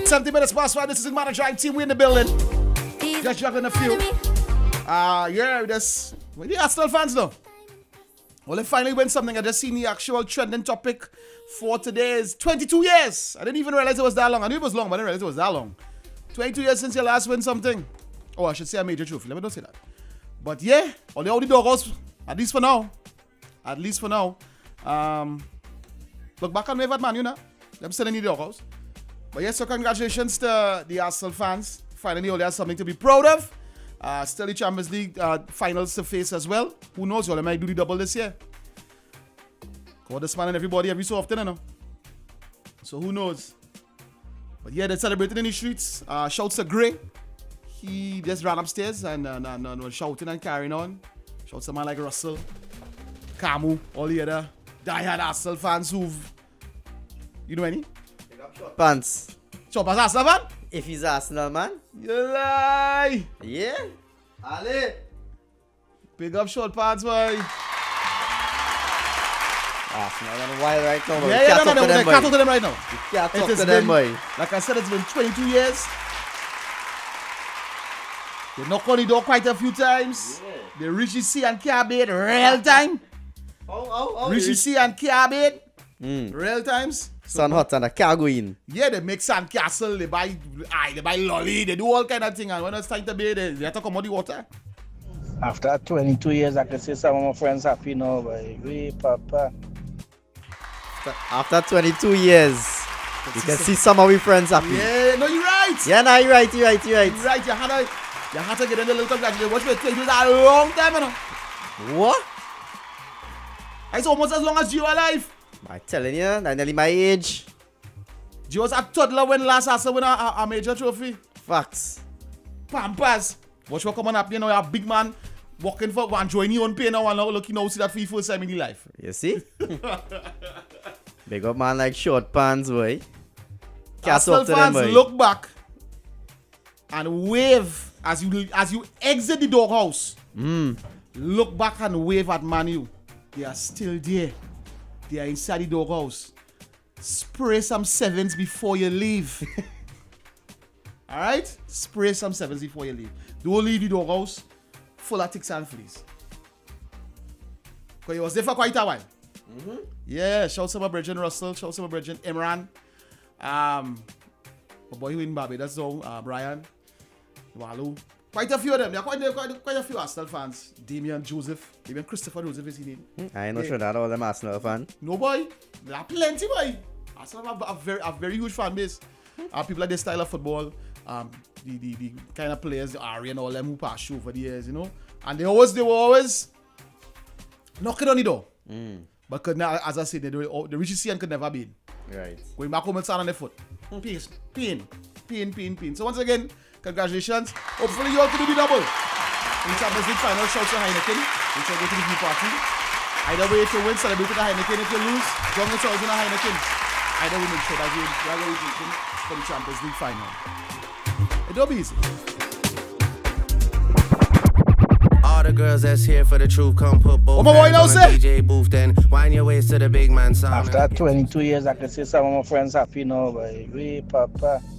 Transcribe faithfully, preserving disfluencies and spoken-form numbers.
seventy minutes past five. This is Manager Drive Team. We in the building. Just juggling a few. Uh, yeah, this. Well, the Arsenal fans though. Well, they finally win something. I just seen the actual trending topic for today is twenty-two years. I didn't even realize it was that long. I knew it was long, but I didn't realize it was that long. twenty-two years since you last win something. Oh, I should say a major trophy. Let me not say that. But yeah, all the, all the doghouse, at least for now. At least for now. Um, look back and wave at Man, you know. I'm still in the doghouse. But yes, so congratulations to the Arsenal fans. Finally, all have something to be proud of. Uh, still the Champions League uh, finals to face as well. Who knows? Y'all might do the double this year. Call this man and everybody every so often, you know. So who knows? But yeah, they're celebrating in the streets. Uh, shouts to Gray. He just ran upstairs and, uh, and, and was shouting and carrying on. Shouts to a man like Russell, Camu, all the other diehard Arsenal fans who've... You know any? Short pants. Short pants Arsenal fan? If he's Arsenal, man. You lie. Yeah. Ali. Big up short pants, boy. Arsenal are wild right now. Yeah, yeah, no, no, no, no, can't talk to them right now. You can't talk to them, been, boy. Like I said, it's been twenty-two years. They knock on the door quite a few times. Yeah. They Richie C and Carbade, real time. Oh, oh, oh. Richie C and Carbade, mm. real times. So, Sun hot and a car go in. Yeah, they make sandcastle, they buy, aye, they buy lolly, they do all kind of things. And when it's time to bathe, they, they have to come out the water. After twenty-two years, I can see some of my friends happy now, boy. We, Papa. After twenty-two years, you can see some of our friends happy. Yeah, no, you're right. Yeah, no, you're right, you're right, you're right. You're right, you had to, you had to get in the little congratulations. Watch me, twenty-two years a long time, you know. What? It's almost as long as you are alive. I'm telling you, I'm nearly my age. You was a toddler when last Arsenal win a, a, a major trophy. Facts. Pampas. Watch what coming up, you know, you're a big man walking for one, join you on pay now and now look, you know, see that for the first time in your life. You see? Big up man like short pants, boy. Arsenal fans them, look back and wave as you as you exit the doghouse. Mm. Look back and wave at Man U. They are still there. They are inside the doghouse. Spray some sevens before you leave. Alright? Spray some sevens before you leave. Don't leave the doghouse full of ticks and fleas. Because it was there for quite a while. Mm-hmm. Yeah, shout out to my Bridget Russell, shout out to my Bridget Imran. Um, my boy who in Barbados, though, uh, Brian, Walu. Quite a few of them. There are quite, quite, quite a few Arsenal fans. Damien Joseph. Even Christopher Joseph is his name. I ain't not sure that all them Arsenal fans. No, boy. There are plenty, boy. Arsenal have a very, a very huge fan base. Uh, people like this style of football. Um, the, the, the kind of players, the Ari and all them who pass through for the years, you know. And they always, they were always knocking on the door. Mm. But could not, as I said, they, the Richie C could never be. Right. Going back home and stand on their foot. Pain, pain, pain, pain, pain. So once again, congratulations. Hopefully you all can do the double. In the Champions League final, shout to Heineken. We shall go to the view party. Either way, if you win, celebrate with a Heineken. If you lose, join the shout in a Heineken. Either way, make sure that you are going to for the Champions League final. It will be easy. All the girls that's here for the truth come put both oh, my boy, hands on the D J booth, then wind your waist to the big man sound. After twenty-two years, I can see some of my friends happy now, boy. We, Papa.